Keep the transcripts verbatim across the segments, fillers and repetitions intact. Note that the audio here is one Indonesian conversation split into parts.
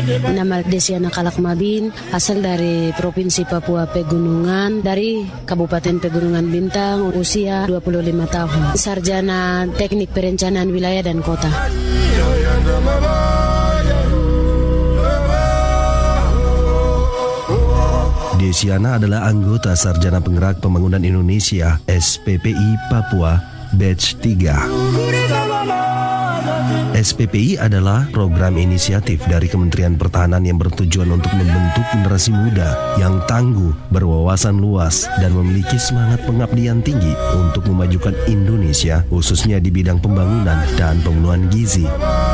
Nama Desiana Kalakmabin, asal dari Provinsi Papua Pegunungan, dari Kabupaten Pegunungan Bintang, usia dua puluh lima tahun. Sarjana Teknik Perencanaan Wilayah dan Kota. Desiana adalah anggota Sarjana Penggerak Pembangunan Indonesia S P P I Papua Batch tiga. S P P I adalah program inisiatif dari Kementerian Pertahanan yang bertujuan untuk membentuk generasi muda yang tangguh, berwawasan luas, dan memiliki semangat pengabdian tinggi untuk memajukan Indonesia, khususnya di bidang pembangunan dan pemenuhan gizi.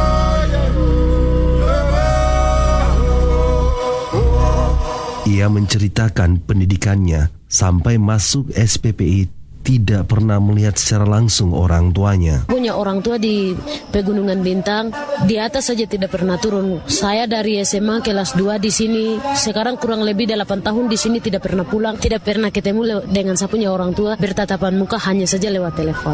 Ia menceritakan pendidikannya sampai masuk S P P I tidak pernah melihat secara langsung orang tuanya. Punya orang tua di Pegunungan Bintang, di atas saja tidak pernah turun. Saya dari S M A kelas dua di sini, sekarang kurang lebih delapan tahun di sini tidak pernah pulang, tidak pernah ketemu dengan saya punya orang tua bertatapan muka, hanya saja lewat telepon.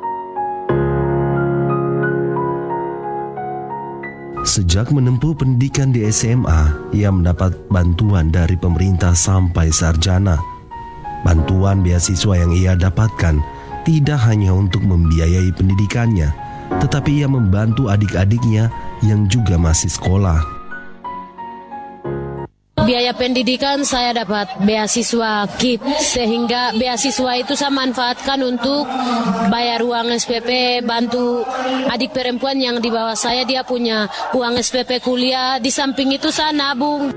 Sejak menempuh pendidikan di S M A, ia mendapat bantuan dari pemerintah sampai sarjana. Bantuan beasiswa yang ia dapatkan tidak hanya untuk membiayai pendidikannya, tetapi ia membantu adik-adiknya yang juga masih sekolah. Biaya pendidikan saya dapat beasiswa K I P, sehingga beasiswa itu saya manfaatkan untuk bayar uang S P P, bantu adik perempuan yang di bawah saya, dia punya uang S P P kuliah, di samping itu saya nabung.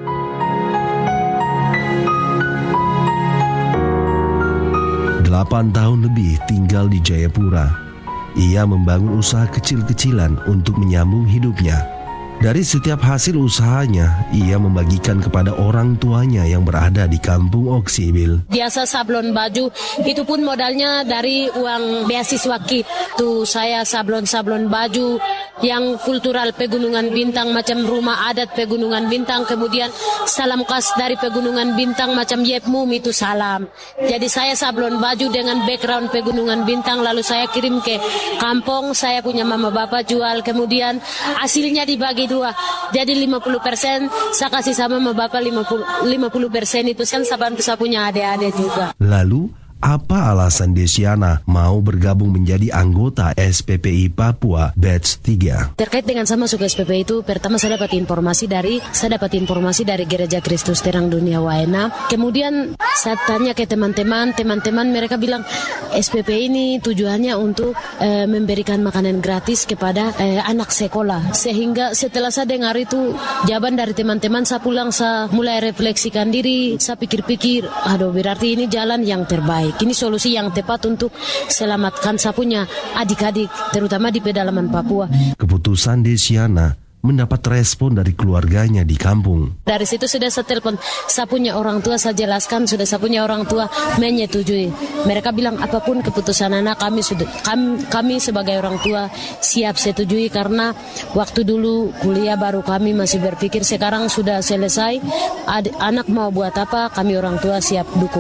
Delapan tahun lebih tinggal di Jayapura. Ia membangun usaha kecil-kecilan untuk menyambung hidupnya. Dari setiap hasil usahanya, ia membagikan kepada orang tuanya yang berada di kampung Oksibil. Biasa sablon baju, itu pun modalnya dari uang beasiswa K I P. Tuh saya sablon-sablon baju yang kultural Pegunungan Bintang, macam rumah adat Pegunungan Bintang, kemudian salam khas dari Pegunungan Bintang macam Yepmum itu salam. Jadi saya sablon baju dengan background Pegunungan Bintang, lalu saya kirim ke kampung, saya punya mama bapak jual, kemudian hasilnya dibagi dua, jadi lima puluh persen saya kasih sama mama bapak, lima puluh persen itu kan saya bantu saya punya adik-adik juga. Lalu apa alasan Desiana mau bergabung menjadi anggota S P P I Papua Batch tiga? Terkait dengan saya masuk S P P I itu, pertama saya dapat informasi dari saya dapat informasi dari Gereja Kristus Terang Dunia Waena. Kemudian saya tanya ke teman-teman, teman-teman mereka bilang S P P I ini tujuannya untuk eh, memberikan makanan gratis kepada eh, anak sekolah. Sehingga setelah saya dengar itu jawaban dari teman-teman, saya pulang, saya mulai refleksikan diri, saya pikir-pikir, aduh berarti ini jalan yang terbaik. Ini solusi yang tepat untuk selamatkan saya punya adik-adik, terutama di pedalaman Papua. Keputusan Desiana mendapat respon dari keluarganya di kampung. Dari situ sudah saya telepon, saya punya orang tua, saya jelaskan, sudah saya punya orang tua menyetujui. Mereka bilang apapun keputusan anak, kami sudah kami, kami sebagai orang tua siap setujui, karena waktu dulu kuliah baru kami masih berpikir, sekarang sudah selesai, ad, anak mau buat apa, kami orang tua siap dukung.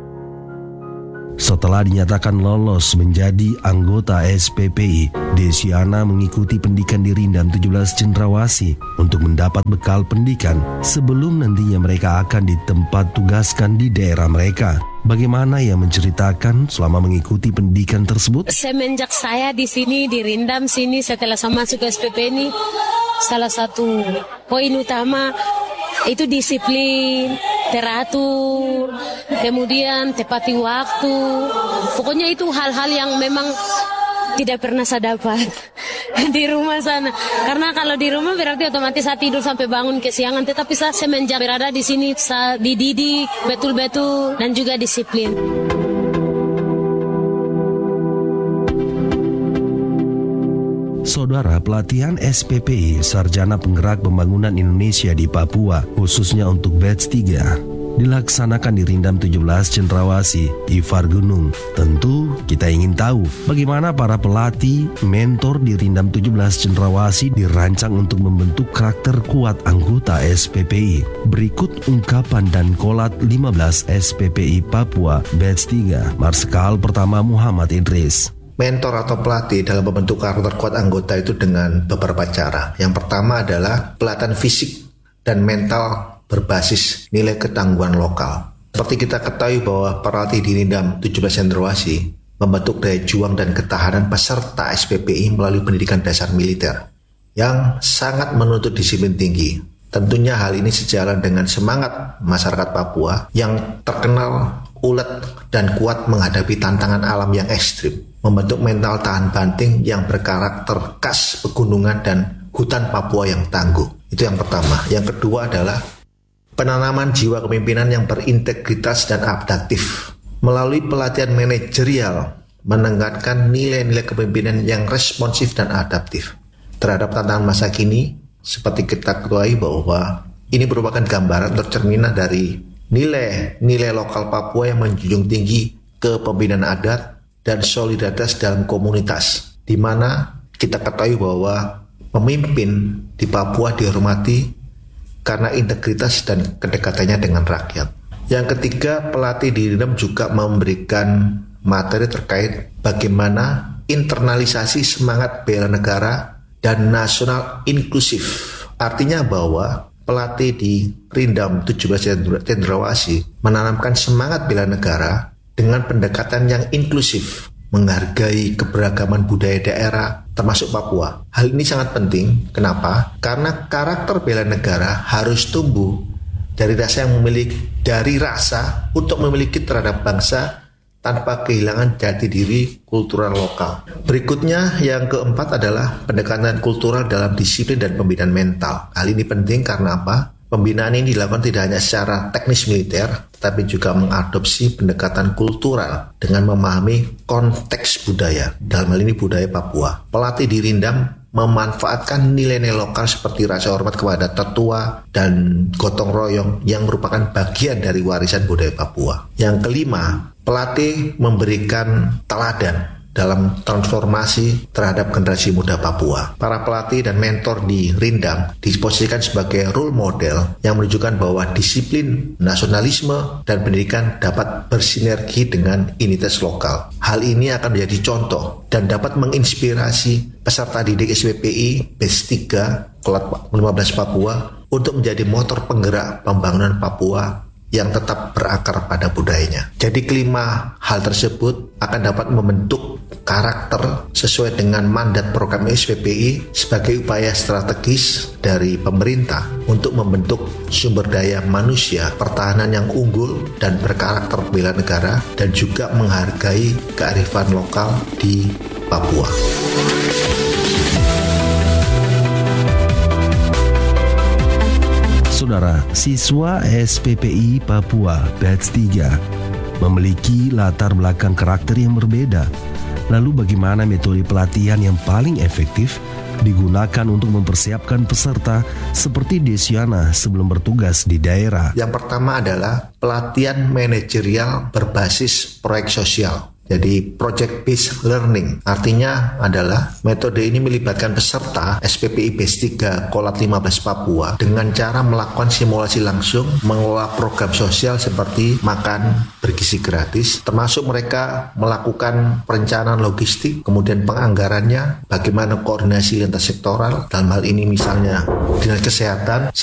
Setelah dinyatakan lolos menjadi anggota S P P I, Desiana mengikuti pendidikan di Rindam tujuh belas Cendrawasih untuk mendapat bekal pendidikan sebelum nantinya mereka akan ditempat tugaskan di daerah mereka. Bagaimana ia menceritakan selama mengikuti pendidikan tersebut? Semenjak saya di sini, di Rindam sini, setelah saya masuk ke S P P ini, salah satu poin utama itu disiplin, teratur, kemudian tepati waktu. Pokoknya itu hal-hal yang memang tidak pernah saya dapat di rumah sana. Karena kalau di rumah berarti otomatis saya tidur sampai bangun kesiangan. Tetapi saya semenjak berada di sini, saya dididik betul-betul dan juga disiplin. Saudara, pelatihan S P P I Sarjana Penggerak Pembangunan Indonesia di Papua, khususnya untuk Batch tiga, dilaksanakan di Rindam tujuh belas Cendrawasih, Ifar Gunung. Tentu kita ingin tahu bagaimana para pelatih, mentor di Rindam tujuh belas Cendrawasih dirancang untuk membentuk karakter kuat anggota S P P I. Berikut ungkapan dan kolat lima belas S P P I Papua Batch tiga, Marskal Pertama Muhammad Idris. Mentor atau pelatih dalam membentuk karakter kuat anggota itu dengan beberapa cara. Yang pertama adalah pelatihan fisik dan mental berbasis nilai ketangguhan lokal. Seperti kita ketahui bahwa pelatih di Rindam tujuh belas Cendrawasih membentuk daya juang dan ketahanan peserta S P P I melalui pendidikan dasar militer yang sangat menuntut disiplin tinggi. Tentunya hal ini sejalan dengan semangat masyarakat Papua yang terkenal ulet dan kuat menghadapi tantangan alam yang ekstrim, membentuk mental tahan banting yang berkarakter khas pegunungan dan hutan Papua yang tangguh. Itu yang pertama. Yang kedua adalah penanaman jiwa kepemimpinan yang berintegritas dan adaptif. Melalui pelatihan manajerial, meningkatkan nilai-nilai kepemimpinan yang responsif dan adaptif terhadap tantangan masa kini. Seperti kita ketahui bahwa ini merupakan gambaran tercermin dari nilai-nilai lokal Papua yang menjunjung tinggi kepemimpinan adat dan solidaritas dalam komunitas, di mana kita ketahui bahwa pemimpin di Papua dihormati karena integritas dan kedekatannya dengan rakyat. Yang ketiga, pelatih di Rindam juga memberikan materi terkait bagaimana internalisasi semangat bela negara dan nasional inklusif. Artinya bahwa pelatih di Rindam tujuh belas Cendrawasih menanamkan semangat bela negara dengan pendekatan yang inklusif, menghargai keberagaman budaya daerah termasuk Papua. Hal ini sangat penting. Kenapa? Karena karakter bela negara harus tumbuh dari rasa yang memiliki dari rasa untuk memiliki terhadap bangsa tanpa kehilangan jati diri kultural lokal. Berikutnya yang keempat adalah pendekatan kultural dalam disiplin dan pembinaan mental. Hal ini penting karena apa? Pembinaan ini dilakukan tidak hanya secara teknis militer, tetapi juga mengadopsi pendekatan kultural dengan memahami konteks budaya. Dalam hal ini budaya Papua. Pelatih di Rindam memanfaatkan nilai-nilai lokal seperti rasa hormat kepada tetua dan gotong royong yang merupakan bagian dari warisan budaya Papua. Yang kelima, pelatih memberikan teladan dalam transformasi terhadap generasi muda Papua. Para pelatih dan mentor di Rindam diposisikan sebagai role model yang menunjukkan bahwa disiplin, nasionalisme, dan pendidikan dapat bersinergi dengan identitas lokal. Hal ini akan menjadi contoh dan dapat menginspirasi peserta didik S P P I Batch tiga Kolat lima belas Papua untuk menjadi motor penggerak pembangunan Papua yang tetap berakar pada budayanya. Jadi kelima hal tersebut akan dapat membentuk karakter sesuai dengan mandat program S P P I sebagai upaya strategis dari pemerintah untuk membentuk sumber daya manusia pertahanan yang unggul dan berkarakter bela negara dan juga menghargai kearifan lokal di Papua. Saudara, siswa S P P I Papua Batch tiga memiliki latar belakang karakter yang berbeda. Lalu bagaimana metode pelatihan yang paling efektif digunakan untuk mempersiapkan peserta seperti Desiana sebelum bertugas di daerah? Yang pertama adalah pelatihan manajerial berbasis proyek sosial. Jadi project based learning artinya adalah metode ini melibatkan peserta S P P I Batch tiga Kolat lima belas Papua dengan cara melakukan simulasi langsung mengelola program sosial seperti makan bergizi gratis, termasuk mereka melakukan perencanaan logistik, kemudian penganggarannya, bagaimana koordinasi lintas sektoral, dalam hal ini misalnya dinas kesehatan